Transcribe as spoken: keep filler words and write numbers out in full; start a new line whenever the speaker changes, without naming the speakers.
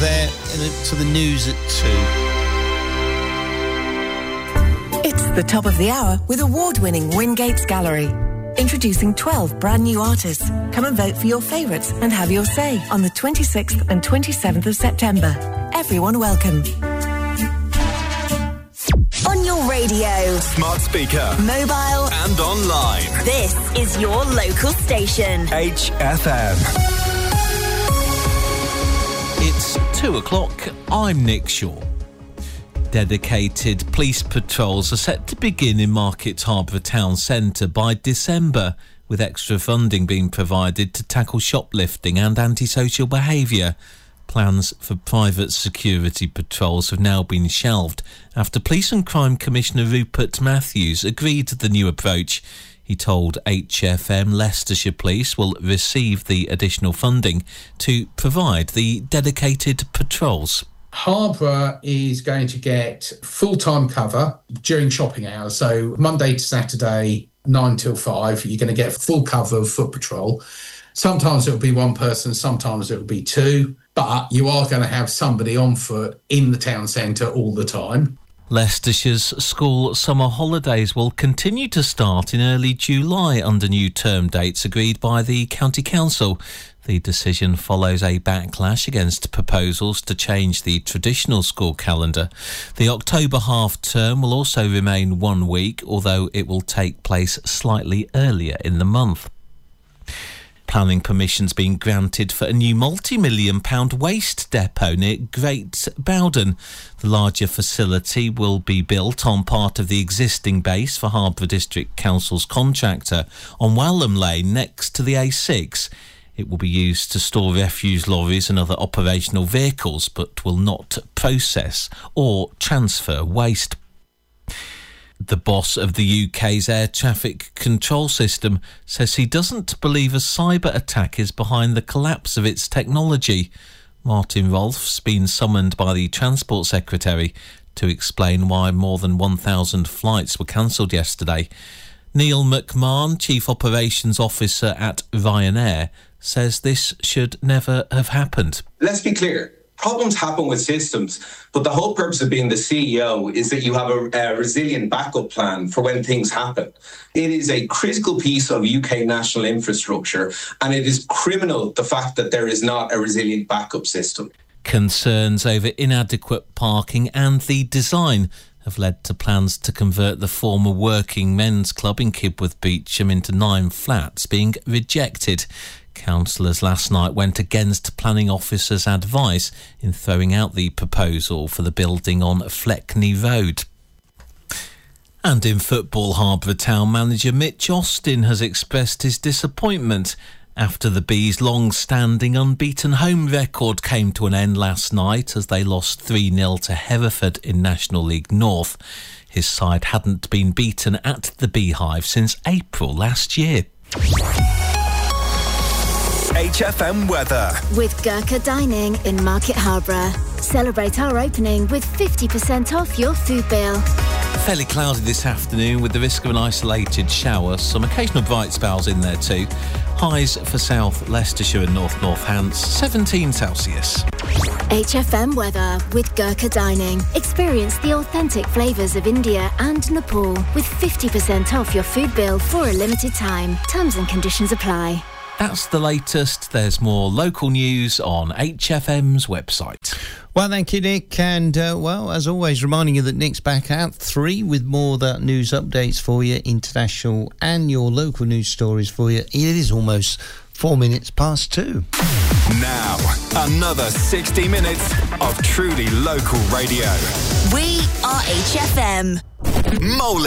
there to the news at two.
It's the top of the hour with award-winning Wingates Gallery. Introducing twelve brand new artists. Come and vote for your favourites and have your say on the twenty-sixth and twenty-seventh of September. Everyone welcome.
On your radio,
smart speaker,
mobile
and online.
This is your local station.
H F M.
It's two o'clock. I'm Nick Shaw. Dedicated police patrols are set to begin in Market Harborough Town Centre by December, with extra funding being provided to tackle shoplifting and antisocial behaviour. Plans for private security patrols have now been shelved after Police and Crime Commissioner Rupert Matthews agreed to the new approach. He told H F M Leicestershire Police will receive the additional funding to provide the dedicated patrols.
Harborough is going to get full-time cover during shopping hours. So Monday to Saturday, nine till five, you're going to get full cover of foot patrol. Sometimes it'll be one person, sometimes it'll be two, but you are going to have somebody on foot in the town centre all the time.
Leicestershire's school summer holidays will continue to start in early July under new term dates agreed by the County Council. The decision follows a backlash against proposals to change the traditional school calendar. The October half-term will also remain one week, although it will take place slightly earlier in the month. Planning permission's been granted for a new multi-million pound waste depot near Great Bowden. The larger facility will be built on part of the existing base for Harborough District Council's contractor on Walham Lane next to the A six. It will be used to store refuse lorries and other operational vehicles, but will not process or transfer waste. The boss of the U K's air traffic control system says he doesn't believe a cyber attack is behind the collapse of its technology. Martin Rolfe's been summoned by the Transport Secretary to explain why more than one thousand flights were cancelled yesterday. Neil McMahon, Chief Operations Officer at Ryanair, says this should never have happened.
Let's be clear. Problems happen with systems, but the whole purpose of being the C E O is that you have a, a resilient backup plan for when things happen. It is a critical piece of U K national infrastructure, and it is criminal the fact that there is not a resilient backup system.
Concerns over inadequate parking and the design have led to plans to convert the former Working Men's Club in Kibworth Beecham into nine flats being rejected. Councillors last night went against planning officers' advice in throwing out the proposal for the building on Fleckney Road. And in football, Harborough Town manager Mitch Austin has expressed his disappointment after the Bees' long-standing unbeaten home record came to an end last night as they lost three nil to Hereford in National League North. His side hadn't been beaten at the Beehive since April last year.
H F M weather.
With Gurkha Dining in Market Harborough. Celebrate our opening with fifty percent off your food bill.
Fairly cloudy this afternoon with the risk of an isolated shower. Some occasional bright spells in there too. Highs for South Leicestershire and North Northants, seventeen Celsius.
H F M weather with Gurkha Dining. Experience the authentic flavours of India and Nepal with fifty percent off your food bill for a limited time. Terms and conditions apply.
That's the latest. There's more local news on H F M's website.
Well, thank you, Nick. And, uh, well, as always, reminding you that Nick's back at three with more of that news updates for you, international and your local news stories for you. It is almost four minutes past two.
Now, another sixty minutes of truly local radio.
We are H F M.
Mole